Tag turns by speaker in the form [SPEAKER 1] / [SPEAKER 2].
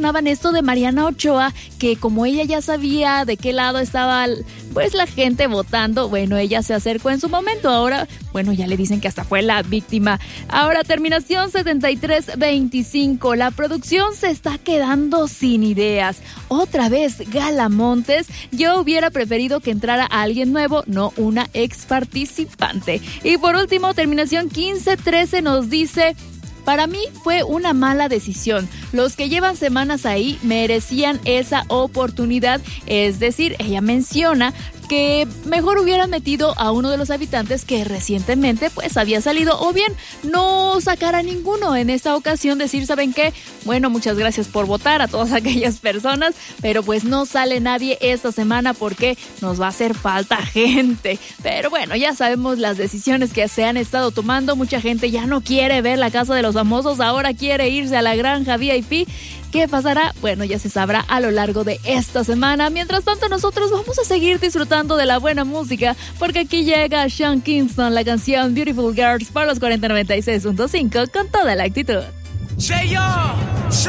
[SPEAKER 1] mencionaban esto de Mariana Ochoa, que como ella ya sabía de qué lado estaba pues la gente votando, bueno, ella se acercó en su momento. Ahora, bueno, ya le dicen que hasta fue la víctima. Ahora, terminación 7325. La producción se está quedando sin ideas. Otra vez, Gala Montes. Yo hubiera preferido que entrara alguien nuevo, no una ex participante. Y por último, terminación 1513 nos dice: para mí fue una mala decisión. Los que llevan semanas ahí merecían esa oportunidad. Es decir, ella menciona que mejor hubieran metido a uno de los habitantes que recientemente pues había salido, o bien no sacar a ninguno en esta ocasión, decir, ¿saben qué? Bueno, muchas gracias por votar a todas aquellas personas, pero pues no sale nadie esta semana porque nos va a hacer falta gente. Pero bueno, ya sabemos las decisiones que se han estado tomando. Mucha gente ya no quiere ver la Casa de los Famosos, ahora quiere irse a la granja VIP. ¿Qué pasará? Bueno, ya se sabrá a lo largo de esta semana. Mientras tanto, nosotros vamos a seguir disfrutando de la buena música, porque aquí llega Sean Kingston, la canción Beautiful Girls por los 4096.5 con toda la actitud.
[SPEAKER 2] Say yo,